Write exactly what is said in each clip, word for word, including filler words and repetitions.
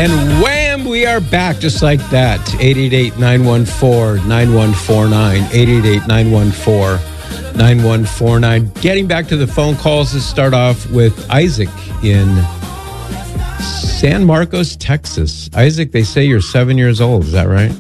And wham, we are back just like that. eight eight eight, nine one four, nine one four nine. eight eight eight, nine one four, nine one four nine. Getting back to the phone calls, let's start off with Isaac in San Marcos, Texas. Isaac, they say you're seven years old. Is that right?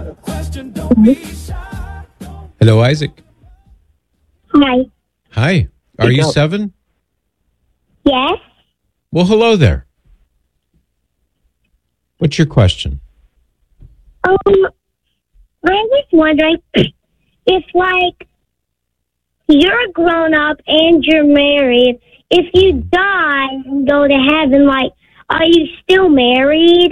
Hello, Isaac. Hi. Hi. Are you seven? Yes. Well, hello there. What's your question? Um, I was wondering if, like, you're a grown-up and you're married, if you die and go to heaven, like, are you still married?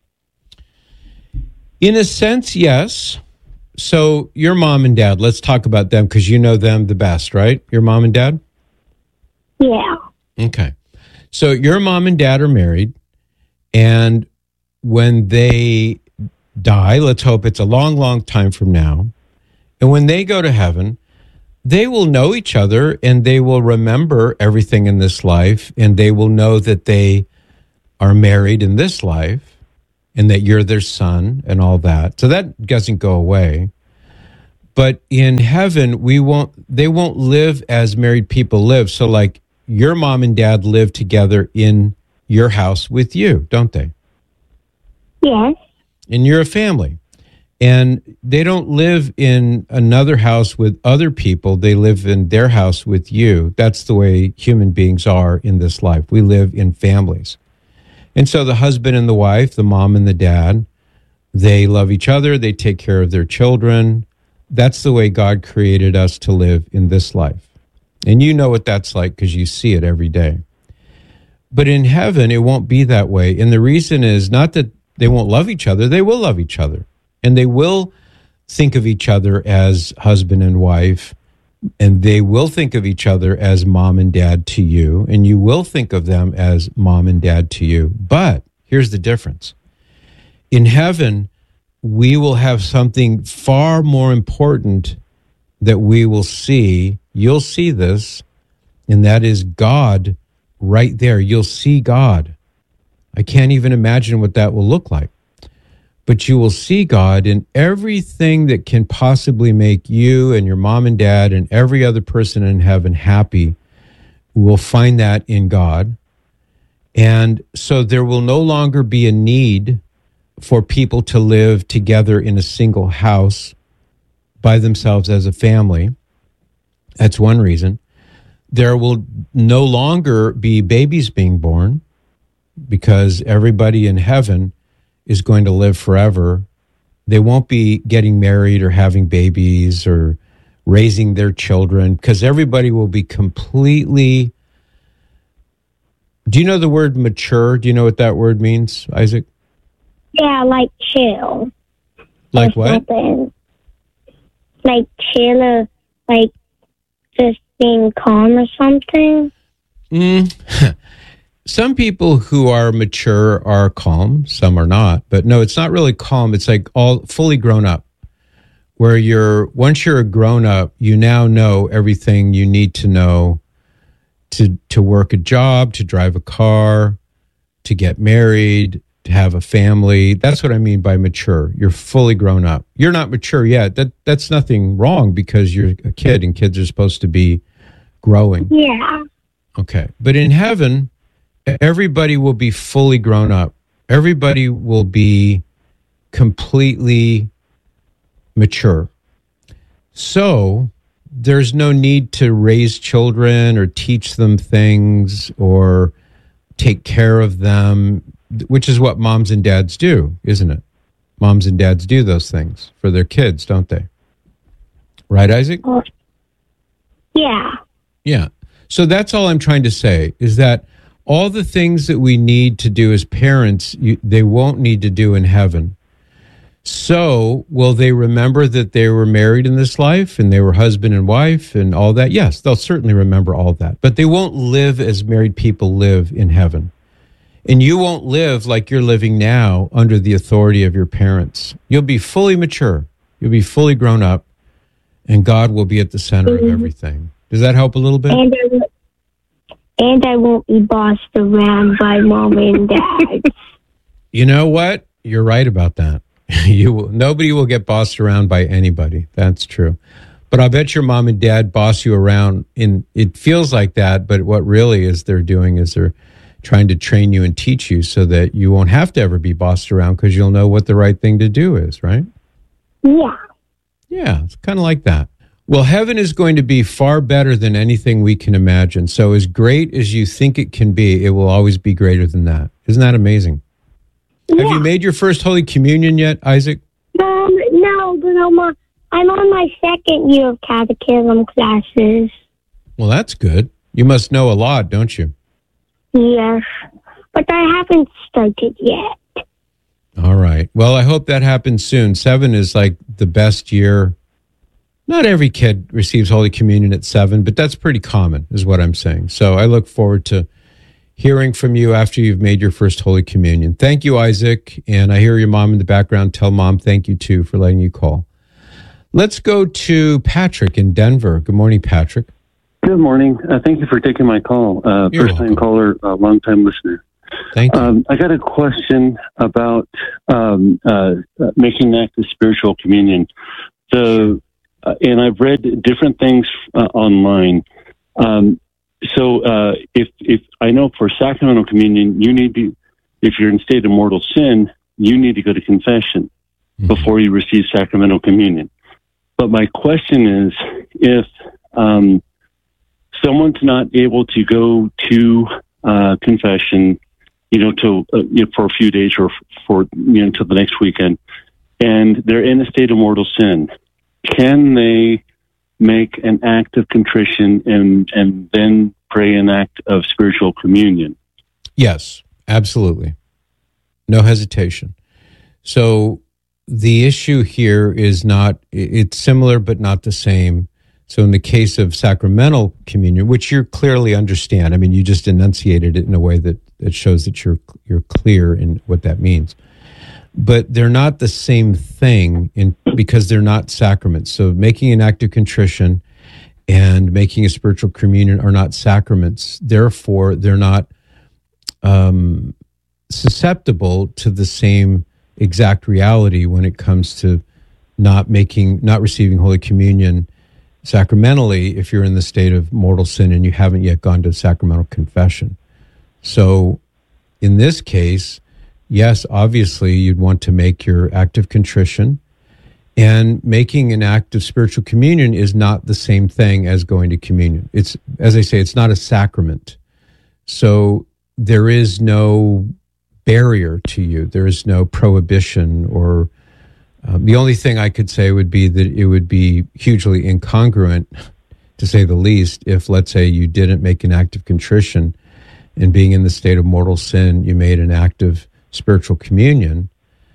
In a sense, yes. So your mom and dad, let's talk about them because you know them the best, right? Your mom and dad? Yeah. Okay. So your mom and dad are married, and when they die, let's hope it's a long, long time from now, and when they go to heaven, they will know each other and they will remember everything in this life, and they will know that they are married in this life and that you're their son and all that. So that doesn't go away. But in heaven, we won't, they won't live as married people live. So like your mom and dad live together in your house with you, don't they? Yes. And you're a family. And they don't live in another house with other people. They live in their house with you. That's the way human beings are in this life. We live in families. And so the husband and the wife, the mom and the dad, they love each other. They take care of their children. That's the way God created us to live in this life. And you know what that's like because you see it every day. But in heaven, it won't be that way. And the reason is not that they won't love each other. They will love each other. And they will think of each other as husband and wife. And they will think of each other as mom and dad to you. And you will think of them as mom and dad to you. But here's the difference. In heaven, we will have something far more important that we will see. You'll see this, and that is God right there. You'll see God. I can't even imagine what that will look like. But you will see God in everything that can possibly make you and your mom and dad and every other person in heaven happy. We'll find that in God. And so there will no longer be a need for people to live together in a single house by themselves as a family. That's one reason. There will no longer be babies being born because everybody in heaven is going to live forever. They won't be getting married or having babies or raising their children because everybody will be completely... Do you know the word mature? Do you know what that word means, Isaac? Yeah, like chill. Like what? Something. Like chill or like just being calm or something. Mm. Some people who are mature are calm, some are not. But no, it's not really calm. It's like all fully grown up. Where you're, once you're a grown up, you now know everything you need to know to to work a job, to drive a car, to get married, to have a family. That's what I mean by mature. You're fully grown up. You're not mature yet. That that's nothing wrong because you're a kid and kids are supposed to be growing. Yeah. Okay. But in heaven, everybody will be fully grown up. Everybody will be completely mature. So there's no need to raise children or teach them things or take care of them, which is what moms and dads do, isn't it? Moms and dads do those things for their kids, don't they? Right, Isaac? Uh, yeah. Yeah. So that's all I'm trying to say is that all the things that we need to do as parents, you, they won't need to do in heaven. So will they remember that they were married in this life and they were husband and wife and all that? Yes, they'll certainly remember all that. But they won't live as married people live in heaven. And you won't live like you're living now under the authority of your parents. You'll be fully mature. You'll be fully grown up. And God will be at the center mm-hmm. of everything. Does that help a little bit? And I, w- and I won't be bossed around by mom and dad. You know what? You're right about that. You will, nobody will get bossed around by anybody. That's true. But I bet your mom and dad boss you around. In it feels like that, but what really is they're doing is they're trying to train you and teach you so that you won't have to ever be bossed around because you'll know what the right thing to do is, right? Yeah. Yeah, it's kind of like that. Well, heaven is going to be far better than anything we can imagine. So as great as you think it can be, it will always be greater than that. Isn't that amazing? Yeah. Have you made your first Holy Communion yet, Isaac? Um, no, but I'm on, I'm on my second year of catechism classes. Well, that's good. You must know a lot, don't you? Yes, but I haven't started yet. All right. Well, I hope that happens soon. Seven is like the best year. Not every kid receives Holy Communion at seven, but that's pretty common, is what I'm saying. So I look forward to hearing from you after you've made your first Holy Communion. Thank you, Isaac. And I hear your mom in the background. Tell Mom thank you, too, for letting you call. Let's go to Patrick in Denver. Good morning, Patrick. Good morning. Uh, thank you for taking my call. Uh, first-time caller, uh, long-time listener. Thank you. Um, I got a question about um, uh, making active spiritual communion. So, uh, and I've read different things uh, online. Um, so, uh, if if I know for sacramental communion, you need to, if you're in state of mortal sin, you need to go to confession mm-hmm. before you receive sacramental communion. But my question is, if um, someone's not able to go to uh, confession, you know, to uh, you know, for a few days or for you know until the next weekend, and they're in a state of mortal sin, can they make an act of contrition and and then pray an act of spiritual communion? Yes, absolutely, no hesitation. So the issue here is not, it's similar but not the same. So in the case of sacramental communion, which you clearly understand, I mean, you just enunciated it in a way that, that shows that you're you're clear in what that means. But they're not the same thing in because they're not sacraments. So making an act of contrition and making a spiritual communion are not sacraments. Therefore, they're not um, susceptible to the same exact reality when it comes to not making, not receiving Holy Communion sacramentally if you're in the state of mortal sin and you haven't yet gone to sacramental confession. So in this case, yes, obviously you'd want to make your act of contrition, and making an act of spiritual communion is not the same thing as going to communion. It's, as I say, it's not a sacrament. So there is no barrier to you. There is no prohibition or Um, the only thing I could say would be that it would be hugely incongruent, to say the least, if, let's say, you didn't make an act of contrition and being in the state of mortal sin, you made an act of spiritual communion.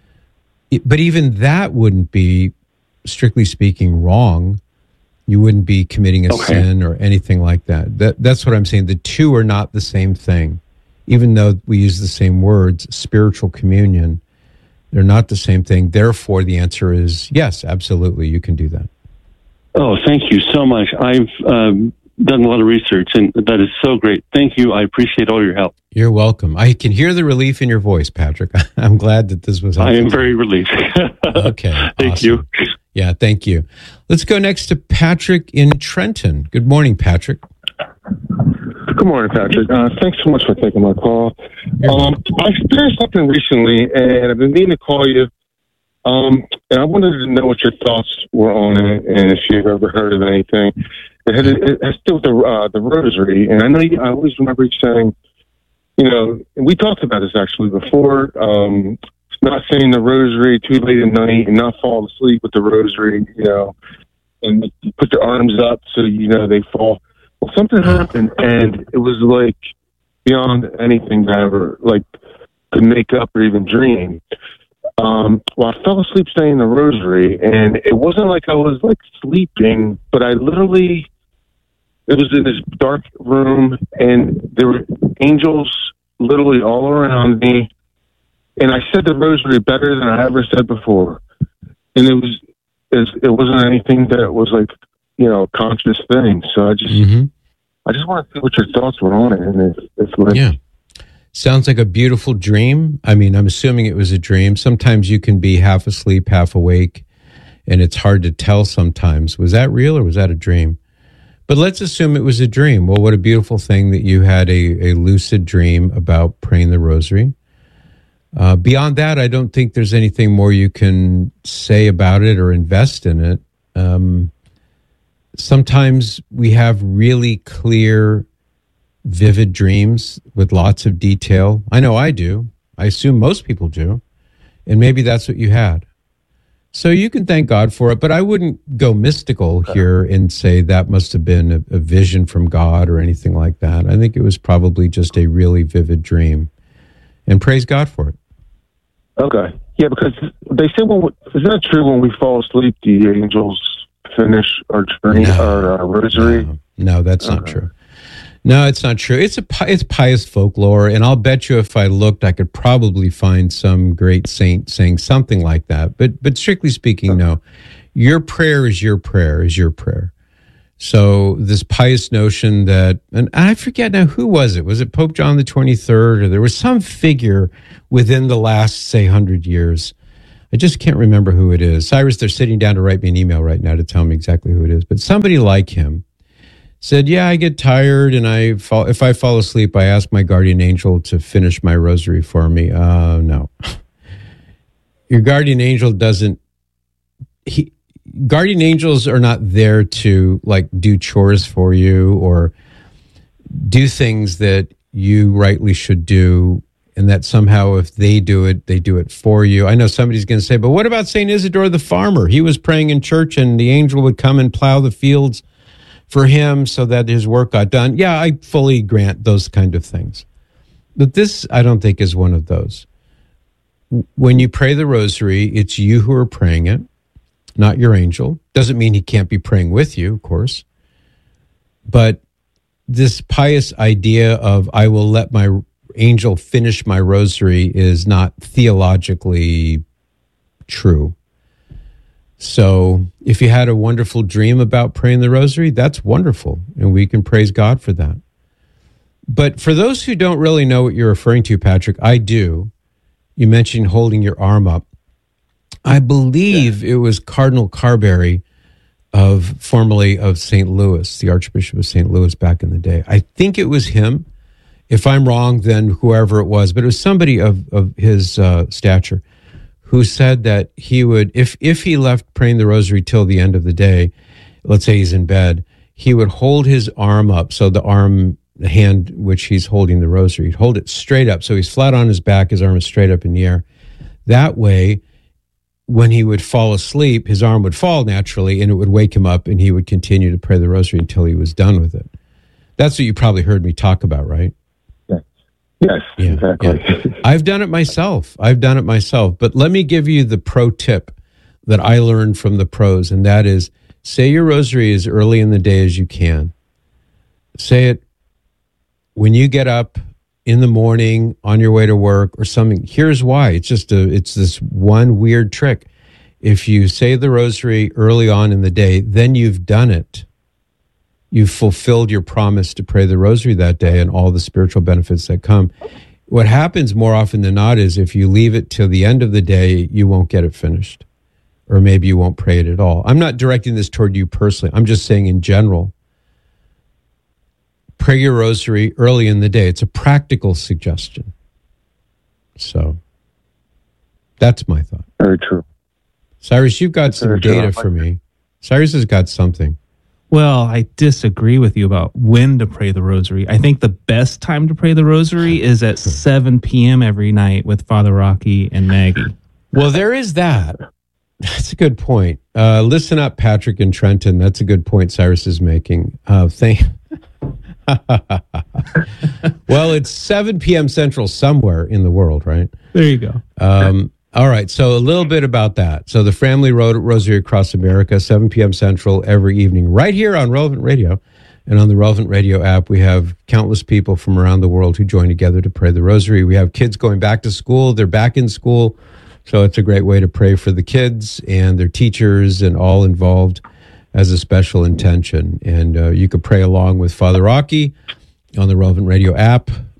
It, but even that wouldn't be, strictly speaking, wrong. You wouldn't be committing a okay. sin or anything like that. that. That's what I'm saying. The two are not the same thing. Even though we use the same words, spiritual communion, they're not the same thing. Therefore, the answer is yes, absolutely, you can do that. Oh, thank you so much. I've um, done a lot of research, and that is so great. Thank you. I appreciate all your help. You're welcome. I can hear the relief in your voice, Patrick. I'm glad that this was helpful. I am very relieved. Okay. Thank awesome. you. Yeah, thank you. Let's go next to Patrick in Trenton. Good morning, Patrick. Good morning, Patrick. Uh, thanks so much for taking my call. Um, I experienced something recently, and I've been meaning to call you. Um, and I wanted to know what your thoughts were on it, and if you've ever heard of anything. It has, it has to do with the uh, the rosary, and I know you, I always remember you saying, you know, and we talked about this actually before. Um, not saying the rosary too late at night, and not fall asleep with the rosary, you know, and put your arms up so you know they fall. Well, something happened, and it was like beyond anything that I ever like could make up or even dream. Um, well, I fell asleep saying the rosary, and it wasn't like I was like sleeping, but I literally, it was in this dark room, and there were angels literally all around me, and I said the rosary better than I ever said before, and it was, it wasn't anything that was like, you know, conscious thing. So I just, mm-hmm. I just want to see what your thoughts were on it, and if, if like, yeah. Sounds like a beautiful dream. I mean, I'm assuming it was a dream. Sometimes you can be half asleep, half awake, and it's hard to tell sometimes. Was that real or was that a dream? But let's assume it was a dream. Well, what a beautiful thing that you had a, a lucid dream about praying the rosary. Uh, beyond that, I don't think there's anything more you can say about it or invest in it. Um, sometimes we have really clear, vivid dreams with lots of detail. I know I do. I assume most people do. And maybe that's what you had. So you can thank God for it, but I wouldn't go mystical here and say that must have been a, a vision from God or anything like that. I think it was probably just a really vivid dream. And praise God for it. Okay. Yeah, because they say, when we, is that true when we fall asleep, the angels finish our journey, No. our uh, rosary? No, no that's not Okay. true. No, it's not true. It's a pi- it's pious folklore, and I'll bet you if I looked, I could probably find some great saint saying something like that. But but strictly speaking, no. Your prayer is your prayer is your prayer. So this pious notion that, and I forget now, who was it? Was it Pope John the twenty-third, or there was some figure within the last, say, hundred years? I just can't remember who it is. Cyrus, they're sitting down to write me an email right now to tell me exactly who it is. But somebody like him said, yeah, I get tired, and I fall, if I fall asleep, I ask my guardian angel to finish my rosary for me. Uh, no. Your guardian angel doesn't, he, guardian angels are not there to like do chores for you or do things that you rightly should do, and that somehow if they do it, they do it for you. I know somebody's going to say, but what about Saint Isidore the farmer? He was praying in church and the angel would come and plow the fields for him so that his work got done. Yeah, I fully grant those kind of things. But this, I don't think, is one of those. When you pray the rosary, it's you who are praying it, not your angel. Doesn't mean he can't be praying with you, of course. But this pious idea of I will let my angel finish my rosary is not theologically true. So if you had a wonderful dream about praying the rosary, that's wonderful, and we can praise God for that. But for those who don't really know what you're referring to, Patrick, I do. You mentioned holding your arm up. I believe yeah. it was Cardinal Carberry, of formerly of Saint Louis, the Archbishop of Saint Louis back in the day. I think it was him. If I'm wrong, then whoever it was, but it was somebody of, of his uh, stature who said that he would, if if he left praying the rosary till the end of the day, let's say he's in bed, he would hold his arm up, so the arm, the hand which he's holding the rosary, he'd hold it straight up, so he's flat on his back, his arm is straight up in the air. That way, when he would fall asleep, his arm would fall naturally, and it would wake him up, and he would continue to pray the rosary until he was done with it. That's what you probably heard me talk about, right? Yes, yeah, exactly. Yeah. I've done it myself. I've done it myself. But let me give you the pro tip that I learned from the pros, and that is say your rosary as early in the day as you can. Say it when you get up in the morning on your way to work or something. Here's why. It's just a, it's this one weird trick. If you say the rosary early on in the day, then you've done it. You've fulfilled your promise to pray the rosary that day and all the spiritual benefits that come. What happens more often than not is if you leave it till the end of the day, you won't get it finished. Or maybe you won't pray it at all. I'm not directing this toward you personally. I'm just saying in general, pray your rosary early in the day. It's a practical suggestion. So that's my thought. Very true. Cyrus, you've got some Very true. data for me. Cyrus has got something. Well, I disagree with you about when to pray the rosary. I think the best time to pray the rosary is at seven p.m. every night with Father Rocky and Maggie. Well, there is that. That's a good point. Uh, listen up, Patrick and Trenton. That's a good point Cyrus is making. Uh, thank. Well, it's seven p.m. Central somewhere in the world, right? There you go. Um, all right. So a little bit about that. So the Family Ro- Rosary Across America, seven p.m. Central every evening, right here on Relevant Radio. And on the Relevant Radio app, we have countless people from around the world who join together to pray the rosary. We have kids going back to school. They're back in school. So it's a great way to pray for the kids and their teachers and all involved as a special intention. And uh, you could pray along with Father Rocky on the Relevant Radio app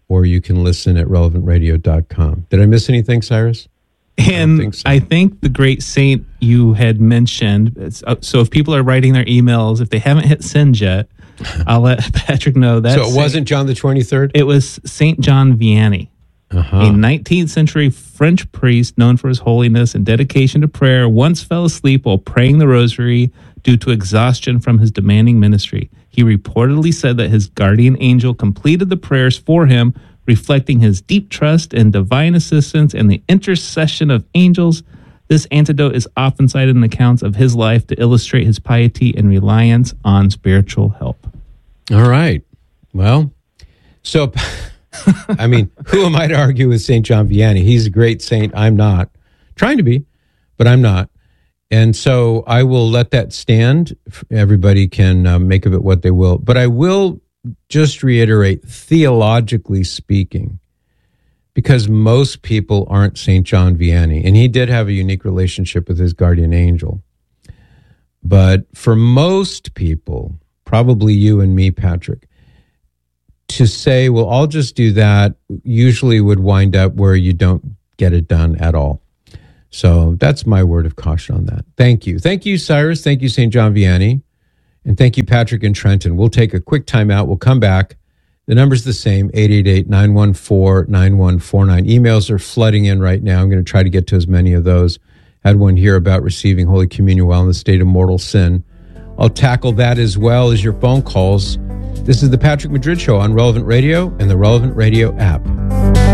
or you can listen at relevant radio dot com. Did I miss anything, Cyrus? And I think, so. I think the great saint you had mentioned, so if people are writing their emails, if they haven't hit send yet, I'll let Patrick know that. So it wasn't John the twenty-third? It was Saint John Vianney, uh-huh. a nineteenth century French priest known for his holiness and dedication to prayer, once fell asleep while praying the rosary due to exhaustion from his demanding ministry. He reportedly said that his guardian angel completed the prayers for him, reflecting his deep trust in divine assistance and the intercession of angels. This antidote is often cited in accounts of his life to illustrate his piety and reliance on spiritual help. All right. Well, so, I mean, who am I to argue with Saint John Vianney? He's a great saint. I'm not. Trying to be, but I'm not. And so I will let that stand. Everybody can uh, make of it what they will. But I will just reiterate, theologically speaking, because most people aren't Saint John Vianney, and he did have a unique relationship with his guardian angel. But for most people, probably you and me, Patrick, to say, well, I'll just do that, usually would wind up where you don't get it done at all. So that's my word of caution on that. Thank you. Thank you, Cyrus. Thank you, Saint John Vianney. And thank you, Patrick and Trenton. We'll take a quick time out. We'll come back. The number's the same, eight eight eight, nine one four, nine one four nine. Emails are flooding in right now. I'm going to try to get to as many of those. Had one here about receiving Holy Communion while in the state of mortal sin. I'll tackle that as well as your phone calls. This is the Patrick Madrid Show on Relevant Radio and the Relevant Radio app.